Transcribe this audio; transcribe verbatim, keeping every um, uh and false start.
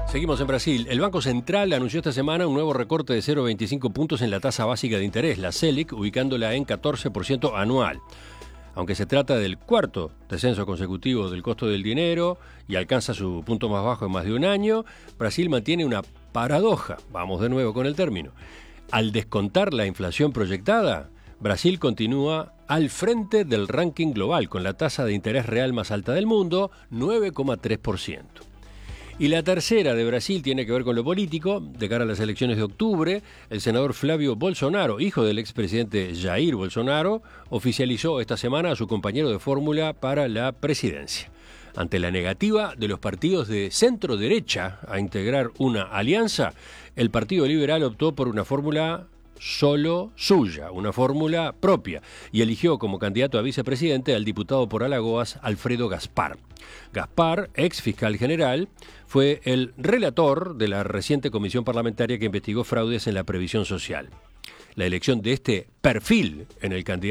Seguimos en Brasil. El Banco Central anunció esta semana un nuevo recorte de cero coma veinticinco puntos en la tasa básica de interés, la Selic, ubicándola en catorce por ciento anual. Aunque se trata del cuarto descenso consecutivo del costo del dinero y alcanza su punto más bajo en más de un año, Brasil mantiene una paradoja. Vamos de nuevo con el término. Al descontar la inflación proyectada, Brasil continúa al frente del ranking global, con la tasa de interés real más alta del mundo, nueve coma tres por ciento. Y la tercera de Brasil tiene que ver con lo político. De cara a las elecciones de octubre, el senador Flávio Bolsonaro, hijo del expresidente Jair Bolsonaro, oficializó esta semana a su compañero de fórmula para la presidencia. Ante la negativa de los partidos de centro-derecha a integrar una alianza, el Partido Liberal optó por una fórmula solo suya, una fórmula propia, y eligió como candidato a vicepresidente al diputado por Alagoas, Alfredo Gaspar. Gaspar, ex fiscal general, fue el relator de la reciente comisión parlamentaria que investigó fraudes en la previsión social. La elección de este perfil en el candidato